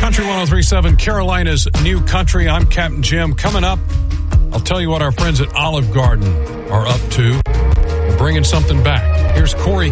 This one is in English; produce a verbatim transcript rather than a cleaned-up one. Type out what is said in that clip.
Country one oh three point seven, Carolina's New Country. I'm Captain Jim. Coming up, I'll tell you what our friends at Olive Garden are up to. We're bringing something back. Here's Corey